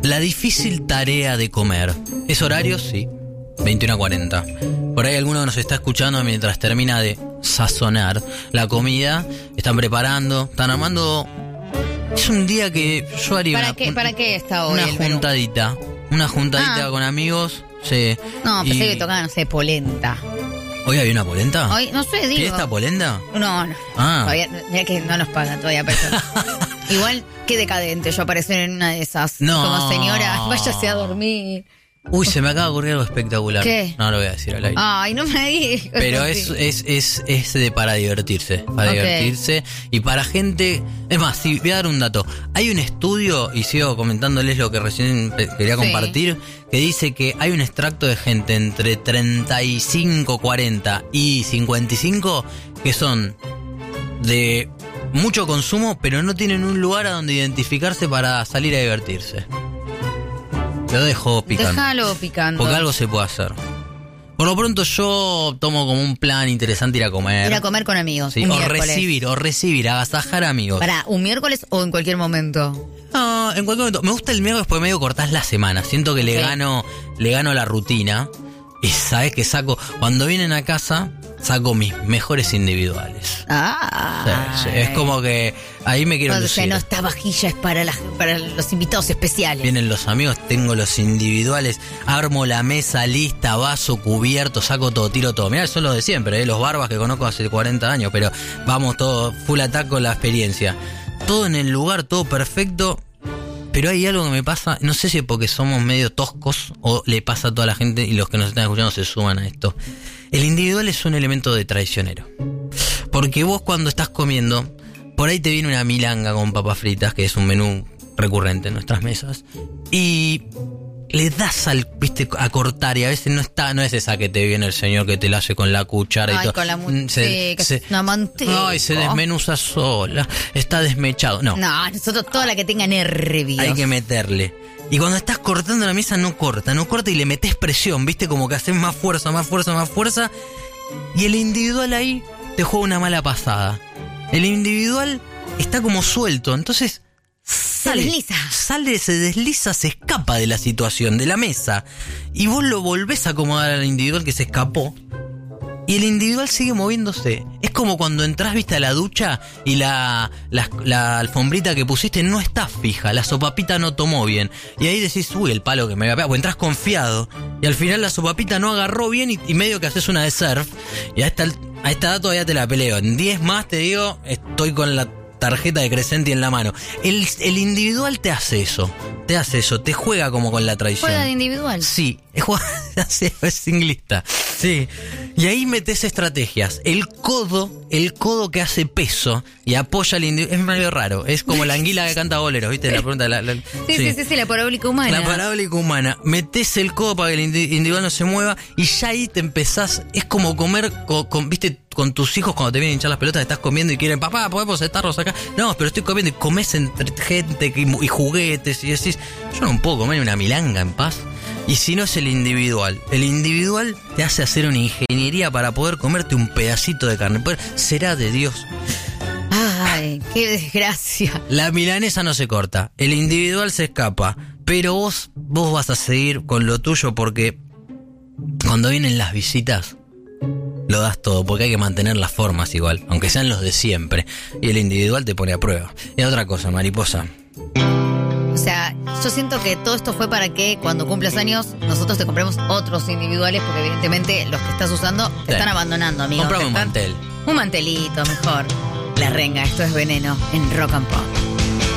La difícil tarea de comer. ¿Es horario? Sí. 21:40. Por ahí alguno nos está escuchando mientras termina de sazonar la comida. Están preparando, están armando. Es un día que yo haría ¿Para qué está hoy una el menú? juntadita. Una juntadita con amigos. Sí. No, pensé que tocaba, no sé, polenta. ¿Hoy había una polenta? Hoy, no sé, digo. ¿Fiesta polenta? No. Todavía, mira que no nos pagan todavía para eso. Igual, qué decadente yo aparecer en una de esas. No. Como señora, váyase a dormir. Uy, se me acaba de ocurrir algo espectacular. ¿Qué? No lo voy a decir al aire. Ay, no me digas. Pero es de para divertirse. Para divertirse. Y para gente. Es más, sí, voy a dar un dato. Hay un estudio, y sigo comentándoles lo que recién quería compartir, que dice que hay un extracto de gente entre 35, 40 y 55 que son de mucho consumo, pero no tienen un lugar a donde identificarse para salir a divertirse. Lo dejo picando. Déjalo picando. Porque algo se puede hacer. Por lo pronto yo tomo como un plan interesante ir a comer. Ir a comer con amigos. Sí, un o miércoles. recibir, agasajar amigos. ¿Para un miércoles o en cualquier momento? No, en cualquier momento. Me gusta el miércoles porque medio cortás la semana. Siento que le gano la rutina. Y sabes que cuando vienen a casa, saco mis mejores individuales. Sí, es como que ahí me quiero lucir. No, esta vajilla es para los invitados especiales. Vienen los amigos, tengo los individuales, armo la mesa lista, vaso, cubierto, saco todo, tiro todo. Mirá, son los de siempre, los barbas que conozco hace 40 años, pero vamos todo full attack con la experiencia. Todo en el lugar, todo perfecto. Pero hay algo que me pasa, no sé si es porque somos medio toscos o le pasa a toda la gente y los que nos están escuchando se suman a esto. El individual es un elemento de traicionero. Porque vos cuando estás comiendo, por ahí te viene una milanga con papas fritas, que es un menú recurrente en nuestras mesas, y le das a cortar, y a veces no es esa que te viene el señor que te la hace con la cuchara y todo. Con la una manteca. No, y se desmenuza sola, está desmechado. No, nosotros toda la que tenga nervios. Hay que meterle. Y cuando estás cortando la mesa no corta y le metes presión, ¿viste? Como que haces más fuerza. Y el individual ahí te juega una mala pasada. El individual está como suelto, entonces se desliza, se escapa de la situación, de la mesa. Y vos lo volvés a acomodar al individual que se escapó. Y el individual sigue moviéndose. Es como cuando entras, viste, a la ducha y la alfombrita que pusiste no está fija. La sopapita no tomó bien. Y ahí decís, uy, el palo que me había pegado. Pues entras confiado. Y al final la sopapita no agarró bien y medio que haces una de surf. Y a esta edad todavía te la peleo. En 10 más te digo, estoy con la tarjeta de Crescenti en la mano. El individual te hace eso, te juega como con la traición. ¿Juega de individual? Sí, es singlista. Sí. Y ahí metes estrategias. El codo que hace peso y apoya al individual. Es medio raro. Es como la anguila que canta boleros, ¿viste? La pregunta. Sí, la parabólica humana. La parabólica humana. Metes el codo para que el individual no se mueva y ya ahí te empezás. Es como comer ¿viste? Con tus hijos cuando te vienen a hinchar las pelotas, estás comiendo y quieren, papá, ¿podemos sentarnos acá? No, pero estoy comiendo y comés entre gente y juguetes y decís, yo no puedo comer una milanga en paz. Y si no es el individual te hace hacer una ingeniería para poder comerte un pedacito de carne. Será de Dios. Ay, qué desgracia. La milanesa no se corta, el individual se escapa, pero vos vas a seguir con lo tuyo porque cuando vienen las visitas lo das todo, porque hay que mantener las formas igual, aunque sean los de siempre. Y el individual te pone a prueba. Y otra cosa, mariposa. O sea, yo siento que todo esto fue para que cuando cumplas años nosotros te compremos otros individuales, porque evidentemente los que estás usando te están abandonando, amigo. Comprame un mantel. Un mantelito, mejor. La renga, esto es Veneno en Rock and Pop.